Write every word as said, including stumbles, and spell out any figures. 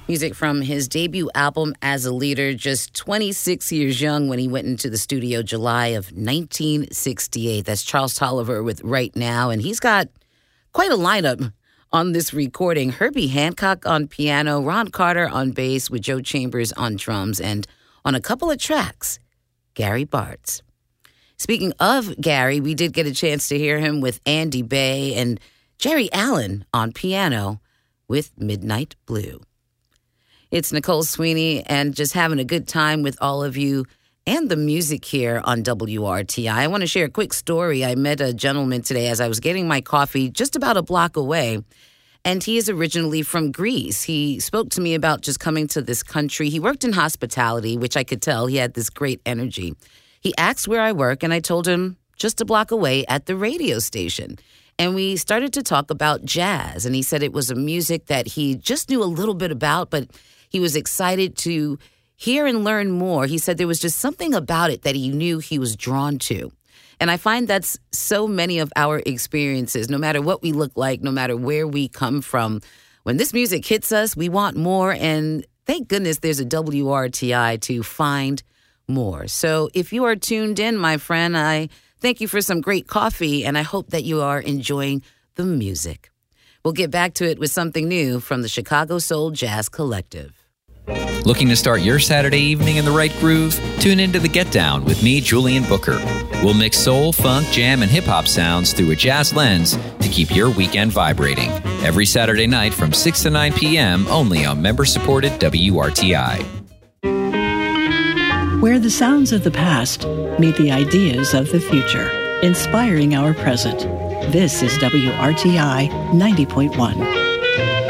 Music from his debut album As a Leader, just twenty-six years young when he went into the studio July of nineteen sixty-eight. That's Charles Tolliver with Right Now, and he's got quite a lineup on this recording. Herbie Hancock on piano, Ron Carter on bass with Joe Chambers on drums, and on a couple of tracks, Gary Bartz. Speaking of Gary, we did get a chance to hear him with Andy Bay and Jerry Allen on piano with Midnight Blue. It's Nicole Sweeney, and just having a good time with all of you and the music here on W R T I. I want to share a quick story. I met a gentleman today as I was getting my coffee just about a block away, and he is originally from Greece. He spoke to me about just coming to this country. He worked in hospitality, which I could tell he had this great energy. He asked where I work, and I told him just a block away at the radio station. And we started to talk about jazz, and he said it was a music that he just knew a little bit about, but he was excited to hear and learn more. He said there was just something about it that he knew he was drawn to. And I find that's so many of our experiences, no matter what we look like, no matter where we come from. When this music hits us, we want more, and thank goodness there's a W R T I to find more. So if you are tuned in, my friend, I thank you for some great coffee, and I hope that you are enjoying the music. We'll get back to it with something new from the Chicago Soul Jazz Collective. Looking to start your Saturday evening in the right groove? Tune into The Get Down with me, Julian Booker. We'll mix soul, funk, jam, and hip-hop sounds through a jazz lens to keep your weekend vibrating. Every Saturday night from six to nine p.m. only on member-supported W R T I. Where the sounds of the past meet the ideas of the future, inspiring our present. This is W R T I ninety point one.